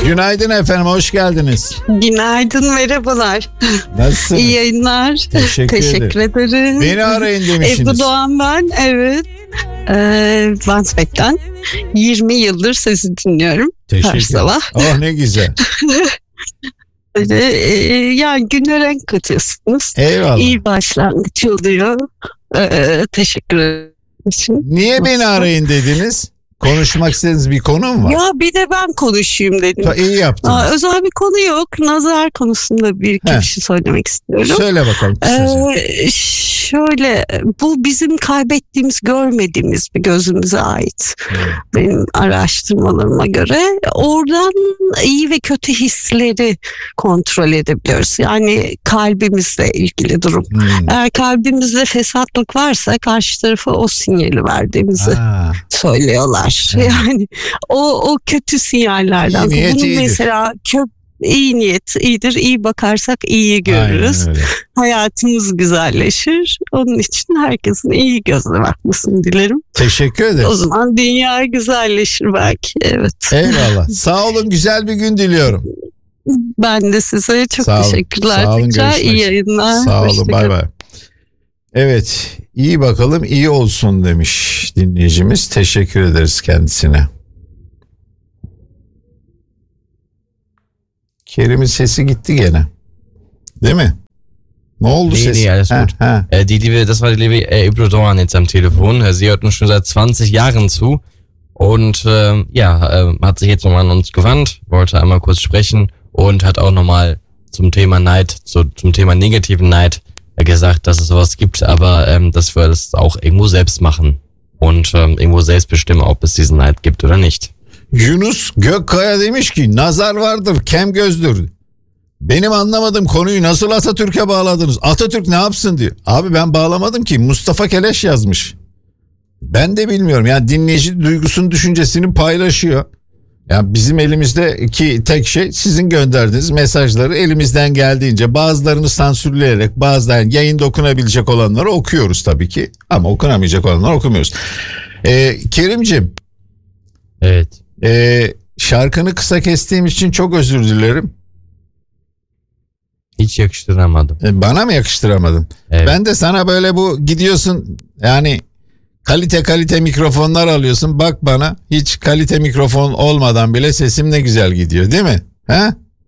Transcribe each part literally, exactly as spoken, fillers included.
Günaydın efendim, hoş geldiniz. Günaydın, merhabalar. Nasılsınız? İyi yayınlar. Teşekkür, Teşekkür ederim. ederim. Beni arayın demişsiniz. Ebru Doğan ben, evet. Ee, Vansbeck'ten yirmi yıldır sizi dinliyorum. Teşekkür her sabah. Oh ne güzel. Ee, yani güne renk katıyorsunuz. Eyvallah. İyi başlangıç oluyor. Ee, teşekkür ederim. Niye beni arayın dediniz? Konuşmak istediğiniz bir konu mu var? Ya bir de ben konuşayım dedim. Ta, iyi yaptınız. Aa, özel bir konu yok. Nazar konusunda bir iki Heh. bir şey söylemek istiyorum. Söyle bakalım. Ee, şöyle, bu bizim kaybettiğimiz, görmediğimiz bir gözümüze ait. Hmm. Benim araştırmalarıma göre oradan iyi ve kötü hisleri kontrol edebiliyoruz. Yani kalbimizle ilgili durum. Hmm. Eğer kalbimizde fesatlık varsa karşı tarafa o sinyali verdiğimizi Ha. söylüyorlar. Evet. Yani o o kötü sinyallerden. İyi niyet Bunun iyidir. mesela kö iyi niyet iyidir. İyi bakarsak iyi görürüz. Aynen öyle. Hayatımız güzelleşir. Onun için herkesin iyi gözle bakmasını dilerim. Teşekkür ederiz. O zaman dünya güzelleşir belki. Evet. Eyvallah. Sağ olun, güzel bir gün diliyorum. Ben de size çok Sağ olun. teşekkürler. Sağ olun, Tekrar görüşmek iyi üzere. yayınlar. Sağ olun, Hoşça bay kalın. bay. Evet, iyi bakalım, iyi olsun demiş dinleyicimiz. Teşekkür ederiz kendisine. Kerim'in sesi gitti gene. Değil mi? Ne oldu Nee, ses? nee, alles Ha, gut. ha. Äh, die liebe, das war die liebe äh, Ebru Doğan jetzt am Telefon. Äh, Sie hört uns schon seit zwanzig Jahren zu und ähm, ja, äh, hat sich jetzt nochmal an uns gewandt, wollte einmal kurz sprechen und hat auch nochmal zum Thema Neid, zu, zum Thema negativen Neid äh, gesagt, dass es sowas gibt, aber ähm, dass wir das auch irgendwo selbst machen und ähm, irgendwo selbst bestimmen, ob es diesen Neid gibt oder nicht. Yunus Gökkaya demiş ki nazar vardır, kem gözdür. Benim anlamadığım konuyu nasıl Atatürk'e bağladınız? Atatürk ne yapsın diyor. Abi ben bağlamadım ki, Mustafa Keleş yazmış. Ben de bilmiyorum. Yani dinleyici duygusunu, düşüncesini paylaşıyor. Yani bizim elimizdeki tek şey sizin gönderdiğiniz mesajları elimizden geldiğince, bazılarını sansürleyerek, bazılarını yayında okunabilecek olanları okuyoruz tabii ki. Ama okunamayacak olanları okumuyoruz. Ee, Kerimciğim, Evet. e, şarkını kısa kestiğim için çok özür dilerim. Hiç yakıştıramadım. E, bana mı yakıştıramadın? Evet. Ben de sana böyle bu gidiyorsun yani kalite kalite mikrofonlar alıyorsun. Bak bana hiç kalite mikrofon olmadan bile sesim ne güzel gidiyor değil mi? He?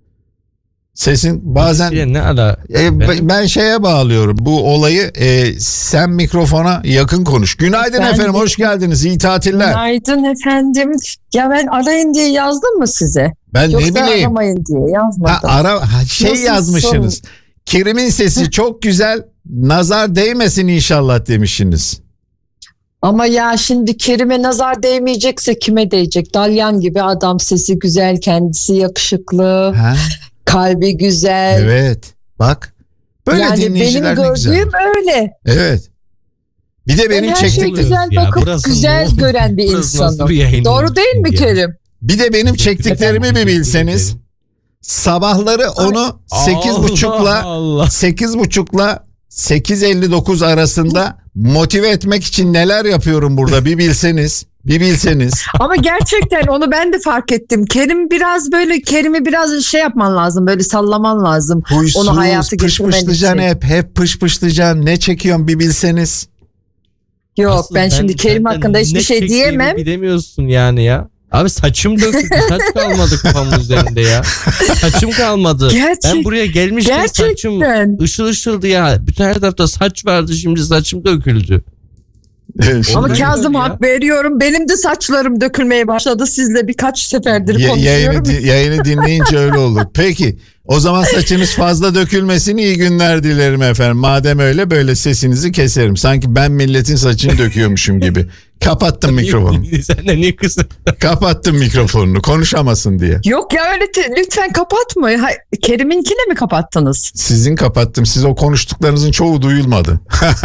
Sesin bazen Ya ne ala? e, Ben- ben şeye bağlıyorum bu olayı, e, sen mikrofona yakın konuş. Günaydın Ben efendim, de- hoş geldiniz, iyi tatiller. Günaydın efendim. Ya ben arayın diye yazdım mı size? Ben Yoksa ne bileyim. aramayın diye yazmadım. Ha, ara ha, şey Nasıl yazmışsınız. Kerim'in sesi çok güzel. Nazar değmesin inşallah demişsiniz. Ama ya şimdi Kerim'e nazar değmeyecekse kime değecek? Dalyan gibi adam, sesi güzel, kendisi yakışıklı, Ha, kalbi güzel. evet. Bak. Böyle yani benim dinleyiciler ne güzel. gördüğüm öyle. Evet. Bir de benim Ben her şeyi çektiklerim. güzel Ya bakıp burası güzel ne? gören bir Burası nasıl insanım. bir yayın Doğru değil mi ya? Kerim? Bir de benim çektiklerimi bir bilseniz. Sabahları onu sekiz buçukla Allah. sekiz buçukla sekiz elli dokuz arasında motive etmek için neler yapıyorum burada bir bilseniz. Bir bilseniz. Ama gerçekten onu ben de fark ettim. Kerim biraz böyle, Kerim'i biraz şey yapman lazım, böyle sallaman lazım. Huysuz, Onu hayata geçirmen pışpışlayacaksın için. hep. Hep pışpışlayacaksın. Ne çekiyorsun bir bilseniz. Yok Asıl ben şimdi Kerim senden hakkında hiçbir ne şey çektiğimi diyemem. Bilemiyorsun yani ya. Abi saçım döküldü. Saç kalmadı kafamın üzerinde ya. Saçım kalmadı. Gerçek- Ben buraya gelmişken saçım Gerçekten. ışıl ışıldı ya. Bütün her tarafta saç vardı, şimdi saçım döküldü. Ama Ondan Kazım ya. hak veriyorum. Benim de saçlarım dökülmeye başladı. Sizle birkaç seferdir Ya- konuşuyorum. yayını, di- yayını dinleyince öyle olur. Peki o zaman saçınız fazla dökülmesin, iyi günler dilerim efendim. Madem öyle, böyle sesinizi keserim. Sanki ben milletin saçını döküyormuşum gibi. Kapattım mikrofonu. Sen de niye kızdın? Kapattım mikrofonunu konuşamasın diye. Yok ya öyle te- lütfen kapatma. Ha, Kerim'inkine mi kapattınız? Sizin kapattım. Siz o konuştuklarınızın çoğu duyulmadı.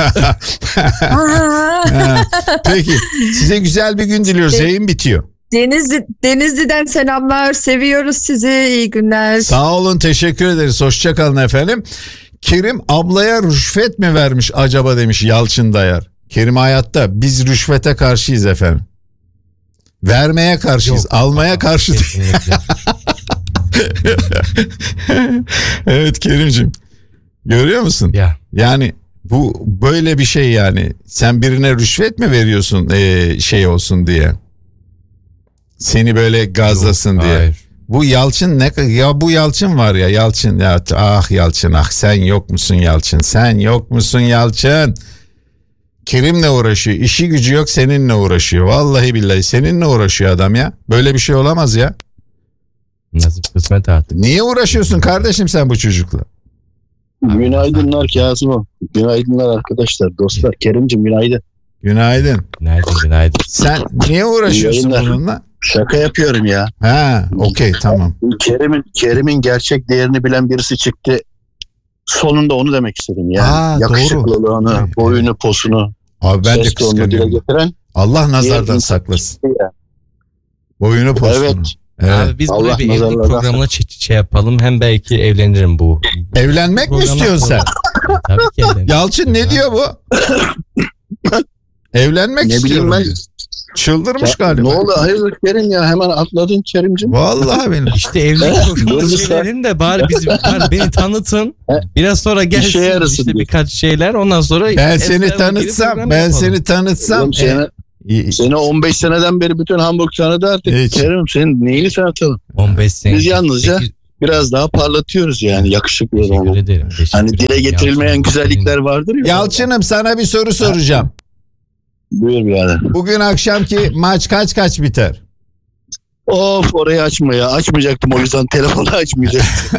Aa, Ha, peki size güzel bir gün diliyoruz. Yayın bitiyor. Denizli, Denizli'den selamlar. Seviyoruz sizi. İyi günler. Sağ olun, teşekkür ederiz. Hoşçakalın efendim. Kerim ablaya rüşvet mi vermiş acaba demiş Yalçın Dayar. Kerim hayatta, biz rüşvete karşıyız efendim. Vermeye karşıyız, Yok. almaya karşı değil. Kesinlikle. Evet Kerimciğim. Görüyor musun? Ja. Yani bu böyle bir şey yani. Sen birine rüşvet mi veriyorsun ee, şey olsun diye? Seni böyle gazlasın diye. Hayır. Bu Yalçın ne ya bu Yalçın var ya Yalçın ya ah Yalçın ah sen yok musun Yalçın sen yok musun Yalçın? Kerim'le uğraşıyor. İşi gücü yok seninle uğraşıyor. Vallahi billahi seninle uğraşıyor adam ya. Böyle bir şey olamaz ya. Nasıl kısmet artık. Niye uğraşıyorsun kardeşim sen bu çocukla? Günaydınlar Kazım'ım. Günaydınlar arkadaşlar, dostlar. Kerimciğim günaydın. Günaydın. Günaydın, günaydın. Sen niye uğraşıyorsun Yayınlar. bununla? Şaka yapıyorum ya. Ha, okey tamam. Kerim'in Kerim'in gerçek değerini bilen birisi çıktı. Sonunda onu demek istedim ya. Aa, Yakışıklılığını, Evet, boyunu, posunu, Abi ben de ses tonunu dile kıskanıyorum. getiren. Allah nazardan diğer saklasın. insan çıktı ya. Boyunu postunu. Evet. Evet. Abi biz Allah böyle bir evlilik nazarlardan programına çift şey yapalım. Hem belki evlenirim bu. Evlenmek mi Programa- istiyorsun sen? E, tabii ki evlenirim. Yalçın ne diyor bu? Evlenmek Ne istiyorum bileyim ben. diyor. Çıldırmış Ya, galiba. ne oldu hayırdır Kerim ya, hemen atladın Kerimciğim. Vallahi benim. İşte evlilik programına Dur bir söyleyelim de bari, biz, bari beni tanıtın. Biraz sonra gelsin İşe yarasın işte diyor. birkaç şeyler. Ondan sonra Ben seni Esra'ya girip tanıtsam, program ben yapalım. seni tanıtsam. Oğlum seni, e, seni on beş seneden beri bütün Hamburg tanıdı artık. Hiç. Kerim senin neyini tanıtalım? on beş sene. Biz yalnızca Sekiz- Biraz daha parlatıyoruz yani yakışıklı Teşekkür olalım. ederim. teşekkür Hani dile ederim. getirilmeyen Yalçın, güzellikler vardır ya. Yalçın'ım sana bir soru soracağım. Buyur birader. Bugün akşamki maç kaç kaç biter? Of, orayı açma ya. Açmayacaktım, o yüzden telefonu açmayacaktım.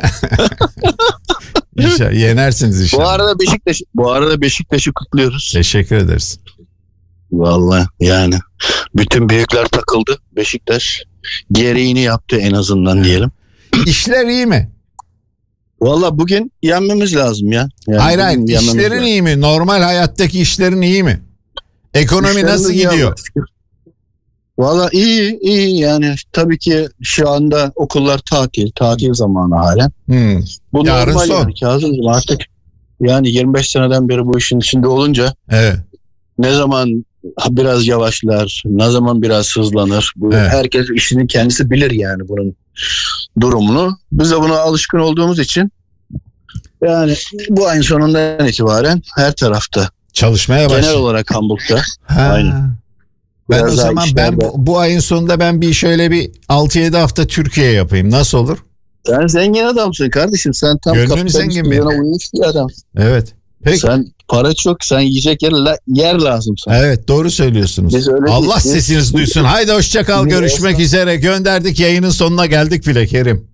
İnşallah yenersiniz bu inşallah. arada Beşiktaş bu arada Beşiktaş'ı kutluyoruz. Teşekkür ederiz. Vallahi yani bütün büyükler takıldı. Beşiktaş gereğini yaptı en azından diyelim. İşler iyi mi? Vallahi bugün yenmemiz lazım ya. Yani hayır hayır bugün yenmemiz işlerin lazım. iyi mi? Normal hayattaki işlerin iyi mi? Ekonomi İşlerimiz nasıl iyi gidiyor? Allah'a şükür. Vallahi iyi iyi yani tabii ki şu anda okullar tatil, tatil zamanı halen. Hmm. Bu Yarın normal son. yani Kazımcığım, artık yani yirmi beş seneden beri bu işin içinde olunca Evet. ne zaman biraz yavaşlar, ne zaman biraz hızlanır. Bu Evet. herkes işini kendisi bilir yani bunun durumunu. Biz de buna alışkın olduğumuz için yani bu ayın sonundan itibaren her tarafta, Çalışmaya genel başladı. olarak Hamburg'da. Ha. Aynen. Ben Biraz o daha zaman işler ben de- bu, bu ayın sonunda ben bir şöyle bir altı yedi hafta Türkiye yapayım. Nasıl olur? Sen zengin adamsın kardeşim. Sen tam Gönlüm kapitalist zengin düzene benim. uymuş bir adam. Evet. Peki. Sen para çok, sen yiyecek yer, la- yer lazım sana. Evet doğru söylüyorsunuz. Biz öyle Allah değil. Biz- sesiniz duysun. Haydi hoşça kal. Biz- Görüşmek üzere. Gönderdik, yayının sonuna geldik bile Kerim.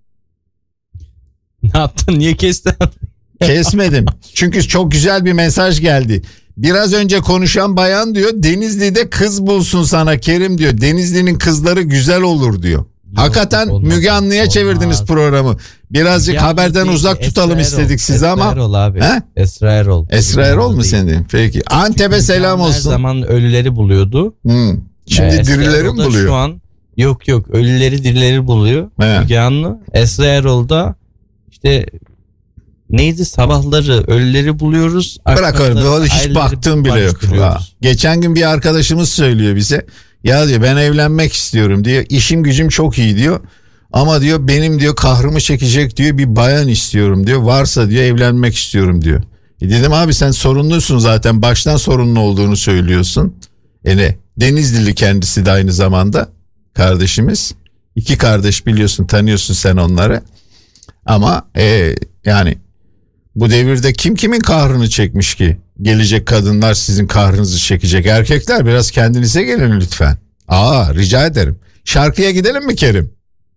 Ne yaptın? Niye kestin? Kesmedim. Çünkü çok güzel bir mesaj geldi. Biraz önce konuşan bayan diyor Denizli'de kız bulsun sana Kerim diyor. Denizli'nin kızları güzel olur diyor. Hakikaten olmaz, Müge Anlı'ya olmaz. çevirdiniz programı. Birazcık Ya, haberden değil, uzak Esra tutalım Erol. istedik sizi Esra ama. Erol abi. He? Esra Erol. Esra Erol mu Değil. senin? Peki. Antep'e selam Her olsun. zaman ölüleri buluyordu. Hmm. Şimdi Ee, Esra dirileri Erol mi da buluyor? Şu an yok yok ölüleri dirileri buluyor. He. Müge Anlı. Esra Erol da işte neydi, sabahları ölüleri buluyoruz. Bırak akşamları öyle hiç aileleri baktığım bile yok. barıştırıyoruz. Ha. Geçen gün bir arkadaşımız söylüyor bize. Ya diyor ben evlenmek istiyorum diyor. İşim gücüm çok iyi diyor. Ama diyor benim diyor kahrımı çekecek diyor bir bayan istiyorum diyor. Varsa diyor evlenmek istiyorum diyor. E dedim abi sen sorunlusun zaten. Baştan sorunlu olduğunu söylüyorsun. E ne? Denizlili kendisi de aynı zamanda kardeşimiz. İki kardeş biliyorsun, tanıyorsun sen onları. Ama e, yani bu devirde kim kimin kahrını çekmiş ki? Gelecek kadınlar sizin kahrınızı çekecek. Erkekler biraz kendinize gelin lütfen. Aa rica ederim. Şarkıya gidelim mi Kerim?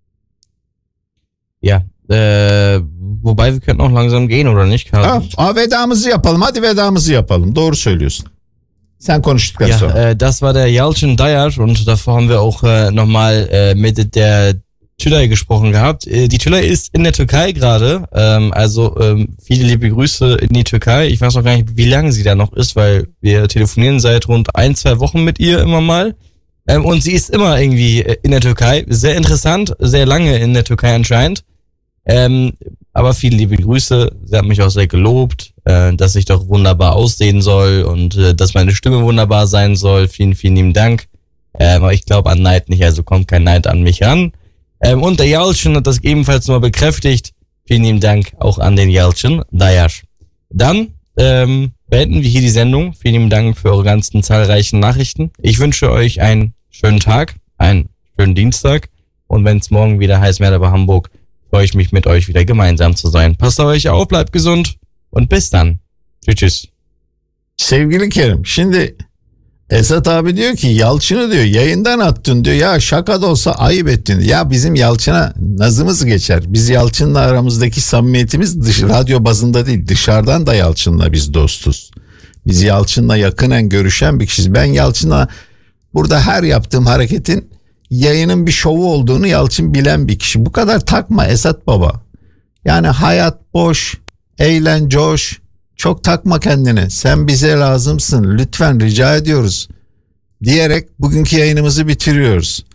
Ja, äh, wobei wir könnten auch langsam gehen, oder nicht, Karl? Ha, aa, vedamızı yapalım. Hadi vedamızı yapalım. Doğru söylüyorsun. Sen konuştuktan Ja, sonra. äh, das war der Yalçın Dayar und davor haben wir auch äh, nochmal äh, mit der Tülay gesprochen gehabt. Äh, die Tülay ist in der Türkei gerade, ähm, also ähm, viele liebe Grüße in die Türkei. Ich weiß noch gar nicht, wie lange sie da noch ist, weil wir telefonieren seit rund ein, zwei Wochen mit ihr immer mal. Ähm, und sie ist immer irgendwie äh, in der Türkei. Sehr interessant, sehr lange in der Türkei anscheinend. Ähm, aber viele liebe Grüße. Sie hat mich auch sehr gelobt, äh, dass ich doch wunderbar aussehen soll und äh, dass meine Stimme wunderbar sein soll. Vielen, vielen lieben Dank. Ähm, aber ich glaube an Neid nicht, also kommt kein Neid an mich ran. Ähm, und der Jalcin hat das ebenfalls mal bekräftigt. Vielen lieben Dank auch an den Jalcin Dayash. Dann ähm, beenden wir hier die Sendung. Vielen lieben Dank für eure ganzen zahlreichen Nachrichten. Ich wünsche euch einen schönen Tag, einen schönen Dienstag. Und wenn es morgen wieder heiß wird bei Hamburg, freue ich mich mit euch wieder gemeinsam zu sein. Passt auf euch auf, bleibt gesund und bis dann. Tschüss. Tschüss. Sevgili Kerim, şimdi Esat abi diyor ki Yalçın'ı diyor yayından attın diyor. Ya şaka da olsa ayıp ettin. Ya bizim Yalçın'a nazımız geçer. Biz Yalçın'la aramızdaki samimiyetimiz dış, radyo bazında değil, dışarıdan da Yalçın'la biz dostuz. Biz Yalçın'la yakinen görüşen bir kişiyiz. Ben Yalçın'la burada her yaptığım hareketin yayının bir şovu olduğunu Yalçın bilen bir kişi. Bu kadar takma Esat baba. Yani hayat boş, eğlen, coş. Çok takma kendine. Sen bize lazımsın. Lütfen rica ediyoruz. Diyerek bugünkü yayınımızı bitiriyoruz.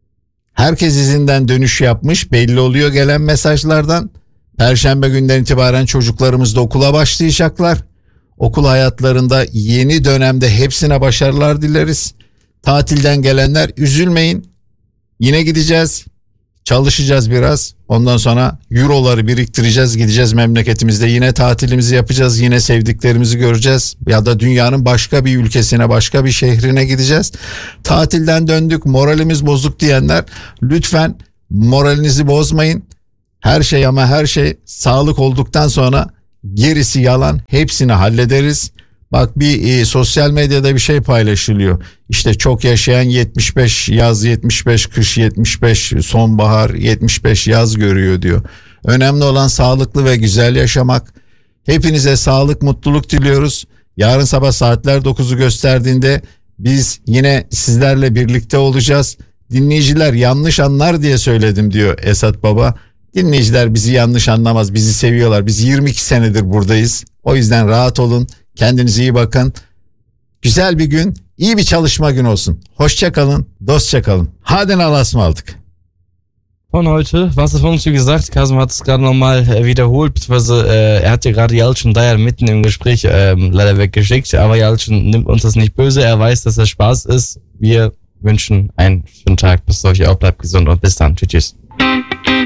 Herkes izinden dönüş yapmış. Belli oluyor gelen mesajlardan. Perşembe günden itibaren çocuklarımız da okula başlayacaklar. Okul hayatlarında yeni dönemde hepsine başarılar dileriz. Tatilden gelenler üzülmeyin. Yine gideceğiz. Çalışacağız biraz. Ondan sonra euroları biriktireceğiz. Gideceğiz memleketimizde. Yine tatilimizi yapacağız. Yine sevdiklerimizi göreceğiz. Ya da dünyanın başka bir ülkesine, başka bir şehrine gideceğiz. Tatilden döndük, moralimiz bozuk diyenler lütfen moralinizi bozmayın. Her şey ama her şey sağlık olduktan sonra gerisi yalan. Hepsini hallederiz. Bak bir e, sosyal medyada bir şey paylaşılıyor. İşte çok yaşayan yetmiş beş yaz, yetmiş beş kış, yetmiş beş sonbahar, yetmiş beş yaz görüyor diyor. Önemli olan sağlıklı ve güzel yaşamak. Hepinize sağlık, mutluluk diliyoruz. Yarın sabah saatler dokuzu gösterdiğinde biz yine sizlerle birlikte olacağız. Dinleyiciler yanlış anlar diye söyledim diyor Esat Baba. Dinleyiciler bizi yanlış anlamaz, bizi seviyorlar. Biz yirmi iki senedir buradayız. O yüzden rahat olun. Kendinize iyi bakın. Güzel bir gün, iyi bir çalışma günü olsun. Hoşça kalın, dostça kalın. Hadi Allah'a ısmarladık. Von heute, was ist von uns wie gesagt, Kasım hat es gerade nochmal wiederholt, beziehungsweise äh, er hat ja gerade Jalcin Dayash mitten im Gespräch ähm, leider weggeschickt, aber Jalcin nimmt uns das nicht böse, er weiß, dass das Spaß ist. Wir wünschen einen schönen Tag, bis euch auch, bleibt gesund und bis dann. Tschüss. Tschüss.